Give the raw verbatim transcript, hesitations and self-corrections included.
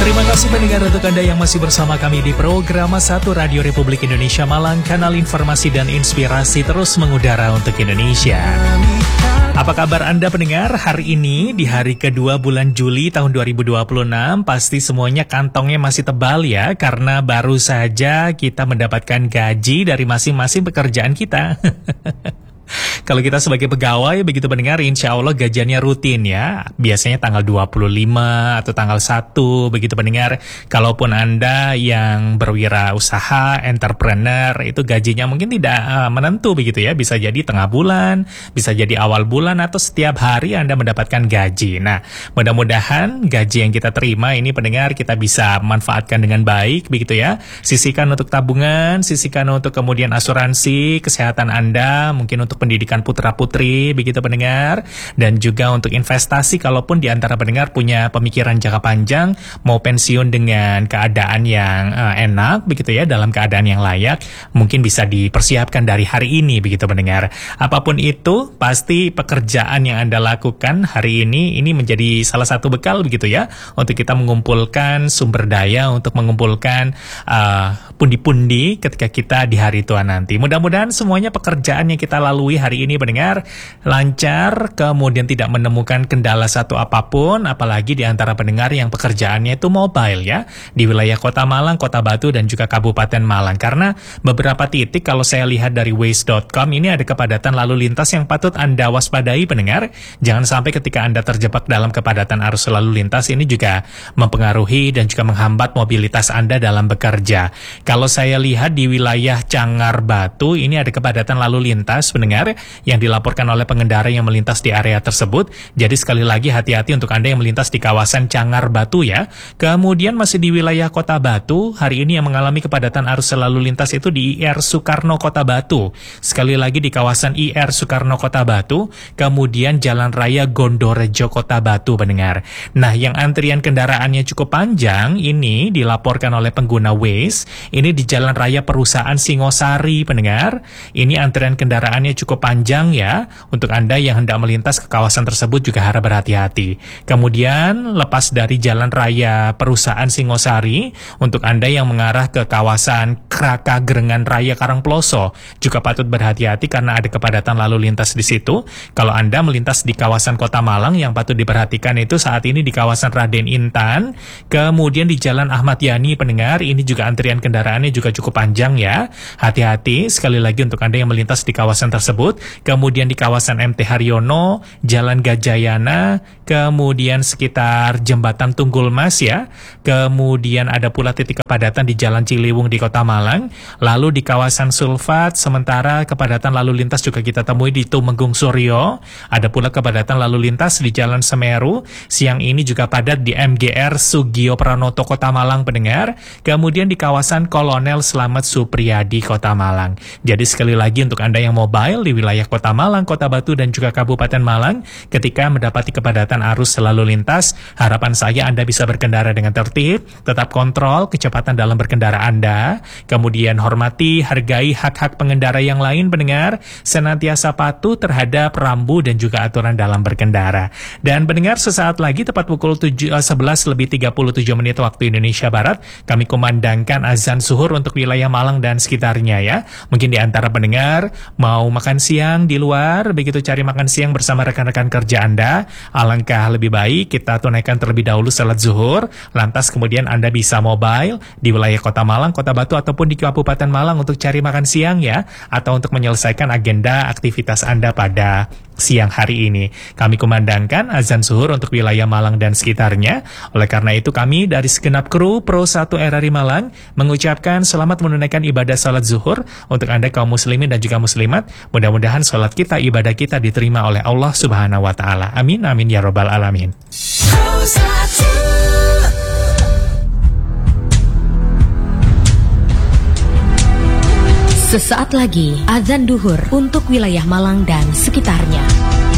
Terima kasih pendengar untuk Anda yang masih bersama kami di program satu Radio Republik Indonesia Malang, kanal informasi dan inspirasi terus mengudara untuk Indonesia. Apa kabar Anda pendengar? Hari ini di hari kedua bulan Juli tahun dua ribu dua puluh enam, pasti semuanya kantongnya masih tebal ya, karena baru saja kita mendapatkan gaji dari masing-masing pekerjaan kita. Kalau kita sebagai pegawai, begitu pendengar, insya Allah gajiannya rutin ya. Biasanya tanggal dua puluh lima atau tanggal satu, begitu pendengar. Kalaupun Anda yang berwirausaha, entrepreneur, itu gajinya mungkin tidak uh, menentu begitu ya. Bisa jadi tengah bulan, bisa jadi awal bulan, atau setiap hari Anda mendapatkan gaji. Nah, mudah-mudahan gaji yang kita terima ini pendengar kita bisa manfaatkan dengan baik begitu ya. Sisihkan untuk tabungan, sisihkan untuk kemudian asuransi, kesehatan Anda, mungkin untuk pendidikan putra-putri, begitu pendengar, dan juga untuk investasi kalaupun di antara pendengar punya pemikiran jangka panjang, mau pensiun dengan keadaan yang uh, enak, begitu ya, dalam keadaan yang layak, mungkin bisa dipersiapkan dari hari ini, begitu pendengar. Apapun itu, pasti pekerjaan yang Anda lakukan hari ini, ini menjadi salah satu bekal, begitu ya, untuk kita mengumpulkan sumber daya, untuk mengumpulkan uh, pundi-pundi ketika kita di hari tua nanti. Mudah-mudahan semuanya pekerjaan yang kita lalui hari ini pendengar lancar, kemudian tidak menemukan kendala satu apapun, apalagi di antara pendengar yang pekerjaannya itu mobile ya, di wilayah Kota Malang, Kota Batu, dan juga Kabupaten Malang. Karena beberapa titik kalau saya lihat dari waze dot com ini ada kepadatan lalu lintas yang patut Anda waspadai pendengar. Jangan sampai ketika Anda terjebak dalam kepadatan arus lalu lintas ini juga mempengaruhi dan juga menghambat mobilitas Anda dalam bekerja. Kalau saya lihat di wilayah Cangar Batu ini ada kepadatan lalu lintas pendengar yang dilaporkan oleh pengendara yang melintas di area tersebut. Jadi sekali lagi hati-hati untuk Anda yang melintas di kawasan Cangar Batu ya. Kemudian masih di wilayah Kota Batu, hari ini yang mengalami kepadatan arus lalu lintas itu di I R Soekarno Kota Batu. Sekali lagi di kawasan I R Soekarno Kota Batu, kemudian Jalan Raya Gondorejo Kota Batu pendengar. Nah, yang antrian kendaraannya cukup panjang ini dilaporkan oleh pengguna Waze, ini di Jalan Raya Perusahaan Singosari pendengar. Ini antrian kendaraannya cukup panjang ya. Untuk Anda yang hendak melintas ke kawasan tersebut juga harap berhati-hati. Kemudian lepas dari Jalan Raya Perusahaan Singosari, untuk Anda yang mengarah ke kawasan Kraka Gerengan Raya Karangploso juga patut berhati-hati karena ada kepadatan lalu lintas di situ. Kalau Anda melintas di kawasan Kota Malang, yang patut diperhatikan itu saat ini di kawasan Raden Intan, kemudian di Jalan Ahmad Yani pendengar, ini juga antrian kendaraannya juga cukup panjang ya. Hati-hati sekali lagi untuk Anda yang melintas di kawasan tersebut. Kemudian di kawasan M T Haryono, Jalan Gajayana, kemudian sekitar Jembatan Tunggul Mas ya. Kemudian ada pula titik kepadatan di Jalan Ciliwung di Kota Malang. Lalu di kawasan Sulfat, sementara kepadatan lalu lintas juga kita temui di Tumenggung Suryo. Ada pula kepadatan lalu lintas di Jalan Semeru. Siang ini juga padat di M G R Sugio Pranoto Kota Malang pendengar. Kemudian di kawasan Kolonel Slamet Supriyadi Kota Malang. Jadi sekali lagi untuk Anda yang mobile di wilayah Kota Malang, Kota Batu, dan juga Kabupaten Malang, ketika mendapati kepadatan arus selalu lintas, harapan saya Anda bisa berkendara dengan tertib, tetap kontrol kecepatan dalam berkendara Anda, kemudian hormati, hargai hak-hak pengendara yang lain pendengar, senantiasa patuh terhadap rambu dan juga aturan dalam berkendara. Dan pendengar, sesaat lagi tepat pukul sebelas lebih tiga puluh tujuh menit waktu Indonesia Barat, kami kumandangkan azan zuhur untuk wilayah Malang dan sekitarnya ya. Mungkin di antara pendengar mau makan siang di luar, begitu cari makan siang bersama rekan-rekan kerja Anda, alangkah lebih baik kita tunaikan terlebih dahulu salat zuhur, lantas kemudian Anda bisa mobile di wilayah Kota Malang, Kota Batu, ataupun di Kabupaten Malang untuk cari makan siang ya, atau untuk menyelesaikan agenda aktivitas Anda pada siang hari ini. Kami kumandangkan azan zuhur untuk wilayah Malang dan sekitarnya. Oleh karena itu kami dari segenap kru Pro satu R R I Malang mengucapkan selamat menunaikan ibadah salat zuhur untuk Anda kaum muslimin dan juga muslimat. Mudah-mudahan salat kita, ibadah kita diterima oleh Allah Subhanahu wa taala. Amin amin ya rabbal alamin. Sesaat lagi azan duhur untuk wilayah Malang dan sekitarnya.